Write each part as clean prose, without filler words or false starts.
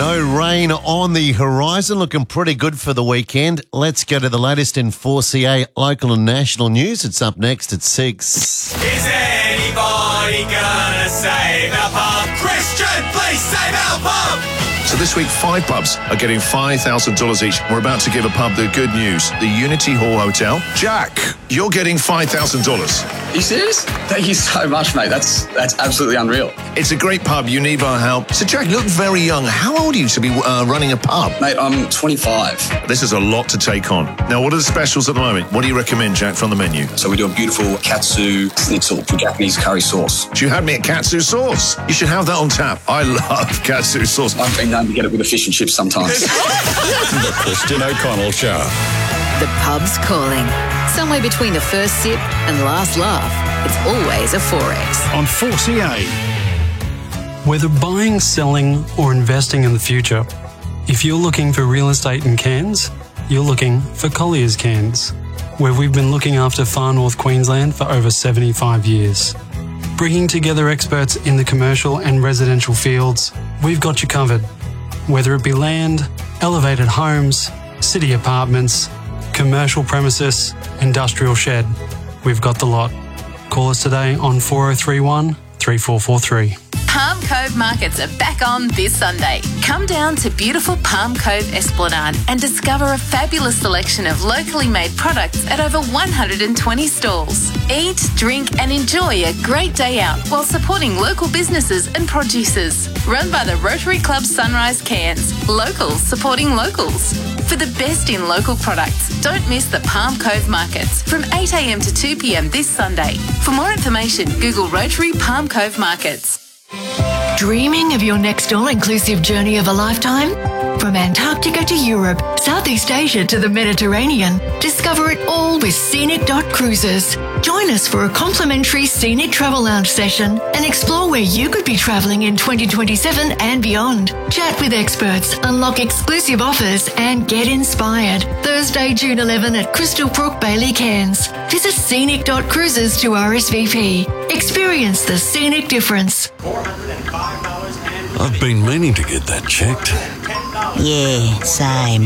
No rain on the horizon, looking pretty good for the weekend. Let's go to the latest in 4CA local and national news. It's up next at 6. Is anybody gonna save our pub? Christian, please save our pub! So this week, 5 pubs are getting $5,000 each. We're about to give a pub the good news. The Unity Hall Hotel. Jack, you're getting $5,000. Are you serious? Thank you so much, mate. That's absolutely unreal. It's a great pub. You need our help. So, Jack, you look very young. How old are you to be running a pub? Mate, I'm 25. This is a lot to take on. Now, what are the specials at the moment? What do you recommend, Jack, from the menu? So we do a beautiful katsu schnitzel with Japanese curry sauce. You had me at katsu sauce. You should have that on tap. I love katsu sauce. I've been known to get it with a fish and chips sometimes. The Christian O'Connell Show. The pub's calling. Somewhere between the first sip and last laugh, it's always a 4X. On 4CA. Whether buying, selling or investing in the future, if you're looking for real estate in Cairns, you're looking for Collier's Cairns, where we've been looking after far north Queensland for over 75 years. Bringing together experts in the commercial and residential fields, we've got you covered. Whether it be land, elevated homes, city apartments, commercial premises, industrial shed, we've got the lot. Call us today on 4031 3443. Palm Cove Markets are back on this Sunday. Come down to beautiful Palm Cove Esplanade and discover a fabulous selection of locally made products at over 120 stalls. Eat, drink and enjoy a great day out while supporting local businesses and producers. Run by the Rotary Club Sunrise Cairns. Locals supporting locals. For the best in local products, don't miss the Palm Cove Markets from 8 a.m. to 2 p.m. this Sunday. For more information, Google Rotary Palm Cove Markets. Dreaming of your next all-inclusive journey of a lifetime? From Antarctica to Europe, Southeast Asia to the Mediterranean, discover it all with Scenic.Cruises. Join us for a complimentary Scenic Travel Lounge session and explore where you could be travelling in 2027 and beyond. Chat with experts, unlock exclusive offers and get inspired. Thursday, June 11 at Crystal Brook, Bailey, Cairns. Visit Scenic.Cruises to RSVP. Experience the scenic difference. I've been meaning to get that checked. Yeah, same.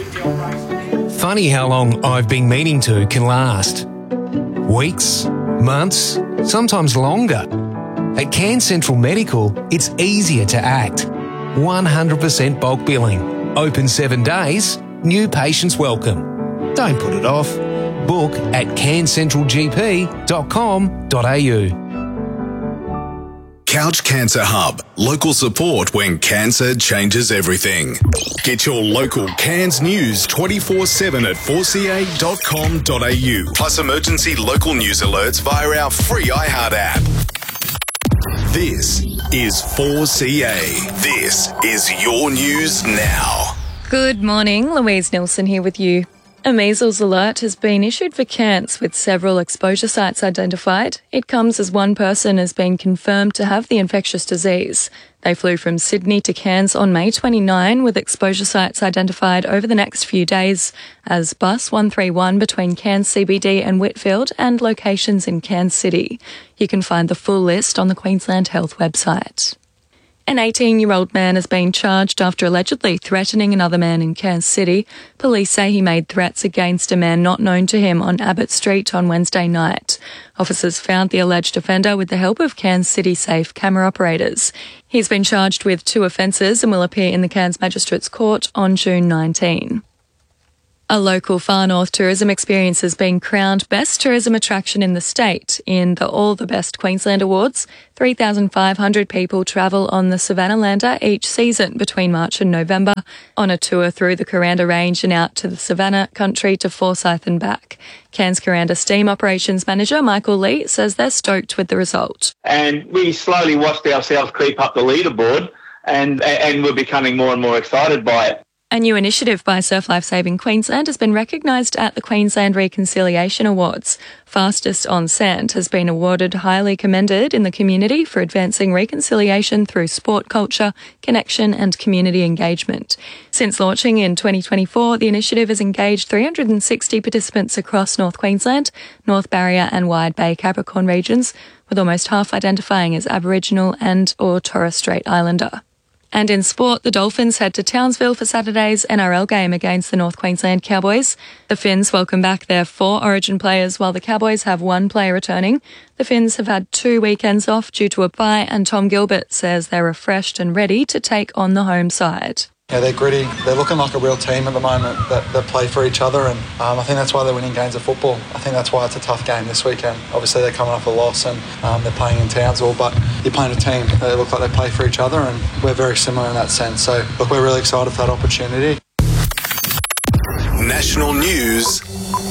Funny how long I've been meaning to can last. Weeks, months, sometimes longer. At Cairns Central Medical, it's easier to act. 100% bulk billing. Open 7 days. New patients welcome. Don't put it off. Book at cairnscentralgp.com.au. Couch Cancer Hub. Local support when cancer changes everything. Get your local Cairns news 24/7 at 4ca.com.au. Plus emergency local news alerts via our free iHeart app. This is 4CA. This is your news now. Good morning, Louise Nilsson here with you. A measles alert has been issued for Cairns with several exposure sites identified. It comes as one person has been confirmed to have the infectious disease. They flew from Sydney to Cairns on May 29 with exposure sites identified over the next few days as Bus 131 between Cairns CBD and Whitfield and locations in Cairns City. You can find the full list on the Queensland Health website. An 18-year-old man has been charged after allegedly threatening another man in Cairns City. Police say he made threats against a man not known to him on Abbott Street on Wednesday night. Officers found the alleged offender with the help of Cairns City Safe camera operators. He's been charged with 2 offences and will appear in the Cairns Magistrates Court on June 19. A local Far North tourism experience has been crowned Best Tourism Attraction in the state in the All the Best Queensland Awards. 3,500 people travel on the Savannah Lander each season between March and November on a tour through the Kuranda Range and out to the Savannah country to Forsyth and back. Cairns Kuranda Steam Operations Manager Michael Lee says they're stoked with the result. And we slowly watched ourselves creep up the leaderboard and we're becoming more and more excited by it. A new initiative by Surf Life Saving Queensland has been recognised at the Queensland Reconciliation Awards. Fastest on Sand has been awarded highly commended in the community for advancing reconciliation through sport culture, connection and community engagement. Since launching in 2024, the initiative has engaged 360 participants across North Queensland, North Barrier and Wide Bay Capricorn regions, with almost half identifying as Aboriginal and or Torres Strait Islander. And in sport, the Dolphins head to Townsville for Saturday's NRL game against the North Queensland Cowboys. The Finns welcome back their 4 Origin players while the Cowboys have 1 player returning. The Finns have had 2 weekends off due to a bye, and Tom Gilbert says they're refreshed and ready to take on the home side. Yeah, they're gritty. They're looking like a real team at the moment that play for each other, and I think that's why they're winning games of football. I think that's why it's a tough game this weekend. Obviously, they're coming off a loss and they're playing in Townsville, but you're playing a team. They look like they play for each other, and we're very similar in that sense. So, look, we're really excited for that opportunity. National news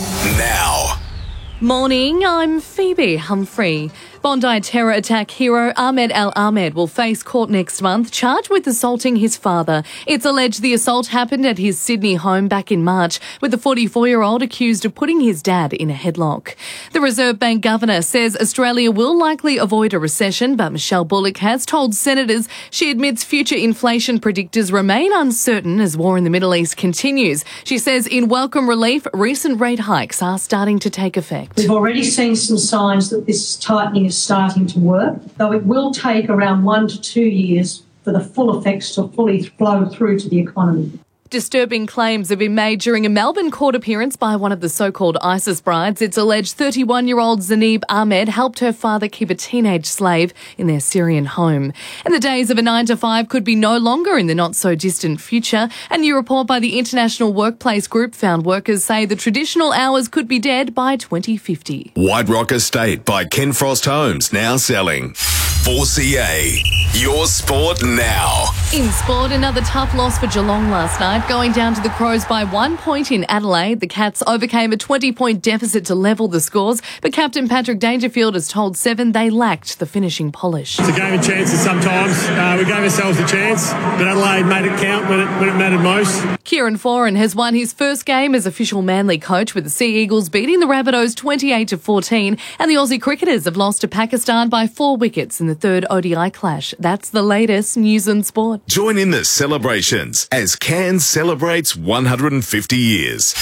now. Morning, I'm Phoebe Humphrey. Bondi terror attack hero Ahmed Al-Ahmed will face court next month, charged with assaulting his father. It's alleged the assault happened at his Sydney home back in March, with the 44-year-old accused of putting his dad in a headlock. The Reserve Bank governor says Australia will likely avoid a recession, but Michelle Bullock has told senators she admits future inflation predictors remain uncertain as war in the Middle East continues. She says in welcome relief, recent rate hikes are starting to take effect. We've already seen some signs that this tightening is starting to work, though it will take around 1 to 2 years for the full effects to fully flow through to the economy. Disturbing claims have been made during a Melbourne court appearance by one of the so-called ISIS brides. It's alleged 31-year-old Zanib Ahmed helped her father keep a teenage slave in their Syrian home. And the days of a 9 to 5 could be no longer in the not-so-distant future. A new report by the International Workplace Group found workers say the traditional hours could be dead by 2050. White Rock Estate by Ken Frost Homes, now selling. 4CA, your sport now. In sport, another tough loss for Geelong last night, going down to the Crows by 1 point in Adelaide. The Cats overcame a 20-point deficit to level the scores, but captain Patrick Dangerfield has told Seven they lacked the finishing polish. It's a game of chances sometimes. We gave ourselves a chance, but Adelaide made it count when it mattered most. Kieran Foran has won his first game as official Manly coach, with the Sea Eagles beating the Rabbitohs 28-14, and the Aussie cricketers have lost to Pakistan by 4 wickets in the third ODI clash. That's the latest news and sport. Join in the celebrations as Cairns celebrates 150 years.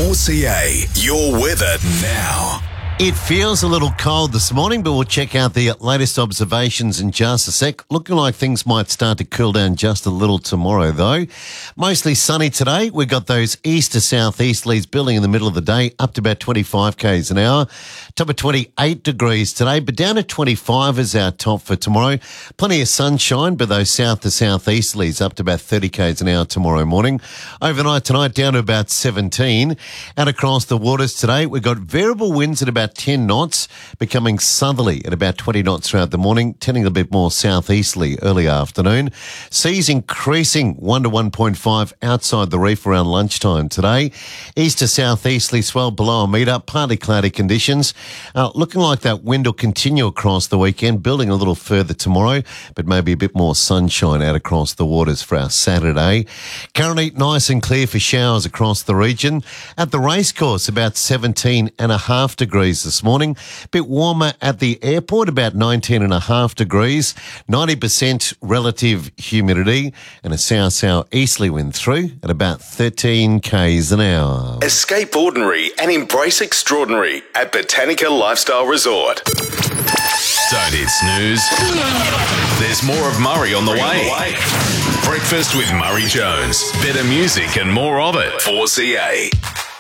4CA, your weather now. It feels a little cold this morning, but we'll check out the latest observations in just a sec. Looking like things might start to cool down just a little tomorrow, though. Mostly sunny today. We've got those east to southeasterlies building in the middle of the day, up to about 25 k's an hour. Top of 28 degrees today, but down to 25 is our top for tomorrow. Plenty of sunshine, but those south to southeasterlies up to about 30 k's an hour tomorrow morning. Overnight tonight, down to about 17. Out across the waters today, we've got variable winds at about 10 knots, becoming southerly at about 20 knots throughout the morning, turning a bit more southeasterly early afternoon. Seas increasing 1 to 1.5 outside the reef around lunchtime today. East to southeasterly swell below a metre, partly cloudy conditions. Looking like that wind will continue across the weekend, building a little further tomorrow, but maybe a bit more sunshine out across the waters for our Saturday. Currently nice and clear for showers across the region. At the racecourse, about 17.5 degrees this morning. Bit warmer at the airport, about 19.5 degrees. 90% relative humidity and a south-southeasterly wind through at about 13 k's an hour. Escape ordinary and embrace extraordinary at Botanica Lifestyle Resort. Don't hit snooze. There's more of Murray on the way. Breakfast with Murray Jones. Better music and more of it. 4CA.